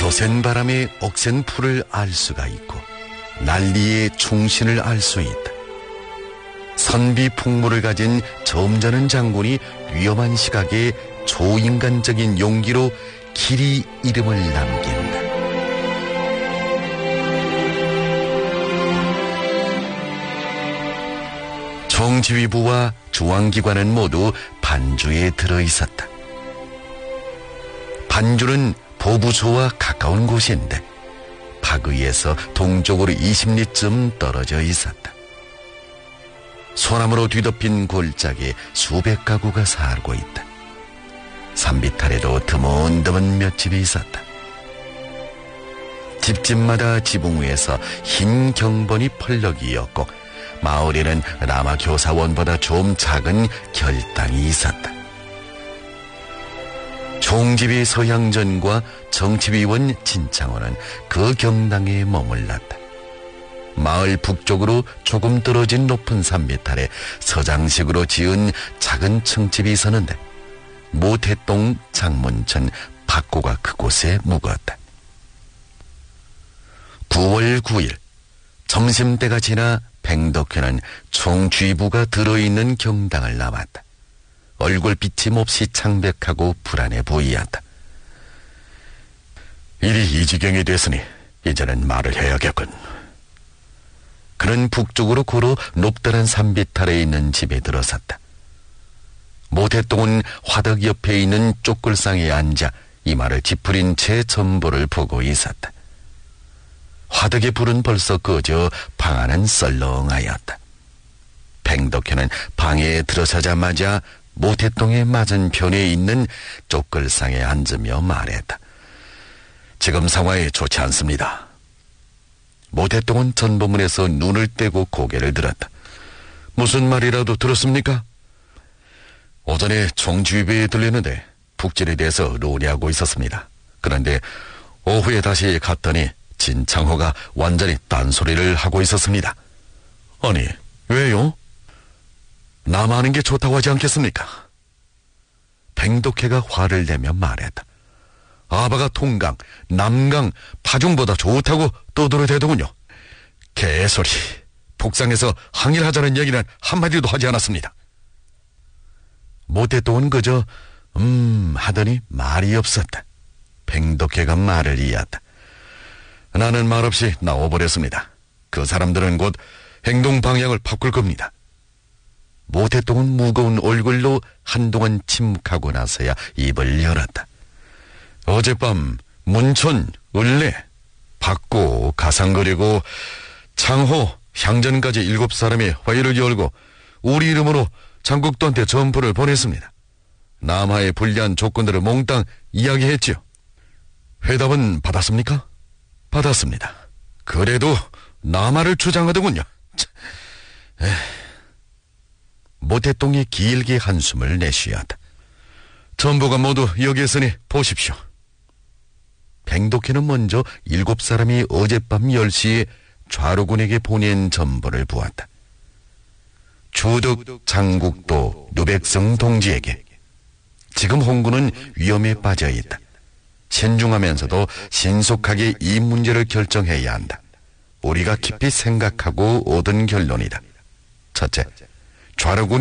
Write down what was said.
거센 바람에 억센 풀을 알 수가 있고 난리의 총신을 알 수 있다. 선비 풍물을 가진 점잖은 장군이 위험한 시각에 초인간적인 용기로 길이 이름을 남긴다. 총지휘부와 중앙기관은 모두 반주에 들어있었다. 반주는 보부소와 가까운 곳인데 박의에서 동쪽으로 20리쯤 떨어져 있었다. 소나무로 뒤덮인 골짜기에 수백 가구가 살고 있다. 산비탈에도 드문드문 몇 집이 있었다. 집집마다 지붕 위에서 흰 경번이 펄럭이었고 마을에는 라마 교사원보다 좀 작은 결당이 있었다. 총지휘 서향전과 정치위원 진창호는 그 경당에 머물렀다. 마을 북쪽으로 조금 떨어진 높은 산비탈에 서장식으로 지은 작은 층집이 있었는데 모태동, 장문천, 박고가 그곳에 묵었다. 9월 9일 점심때가 지나 뱅덕회는 총쥐부가 들어있는 경당을 나왔다. 얼굴빛이 몹시 창백하고 불안해 보이었다. 일이 이 지경이 됐으니 이제는 말을 해야겠군. 그는 북쪽으로 걸어 높다란 산비탈에 있는 집에 들어섰다. 모태똥은 화덕 옆에 있는 쪽글상에 앉아 이마를 찌푸린 채 전보를 보고 있었다. 화덕의 불은 벌써 꺼져 방 안은 썰렁하였다. 뱅덕회는 방에 들어서자마자 모태똥의 맞은편에 있는 쪽글상에 앉으며 말했다. 지금 상황이 좋지 않습니다. 모태똥은 전보문에서 눈을 떼고 고개를 들었다. 무슨 말이라도 들었습니까? 오전에 총쥐부에 들렸는데 북질에 대해서 논의하고 있었습니다. 그런데 오후에 다시 갔더니 진창호가 완전히 딴소리를 하고 있었습니다. 아니, 왜요? 남하는 게 좋다고 하지 않겠습니까? 뱅덕회가 화를 내며 말했다. 아바가 통강, 남강, 파중보다 좋다고 떠들어대더군요. 개소리. 북상에서 항일하자는 얘기는 한마디도 하지 않았습니다. 모태똥은 그저 하더니 말이 없었다. 뱅덕회가 말을 이었다. 나는 말없이 나와버렸습니다. 그 사람들은 곧 행동 방향을 바꿀 겁니다. 모태똥은 무거운 얼굴로 한동안 침묵하고 나서야 입을 열었다. 어젯밤 문천, 을내, 박고, 가상 그리고 창호, 향전까지 7사람이 회의를 열고 우리 이름으로 장국도한테 전포를 보냈습니다. 남하의 불리한 조건들을 몽땅 이야기했지요. 회답은 받았습니까? 받았습니다. 그래도 남하를 주장하더군요. 모태똥이 길게 한숨을 내쉬었다. 전부가 모두 여기 있으니 보십시오. 뱅덕회는 먼저 7사람이 어젯밤 10시에 좌로군에게 보낸 전보를 보았다. 주득, 장국도, 누백성 동지에게 지금 홍군은 위험에 빠져있다. 신중하면서도 신속하게 이 문제를 결정해야 한다. 우리가 깊이 생각하고 얻은 결론이다. 첫째, 좌로군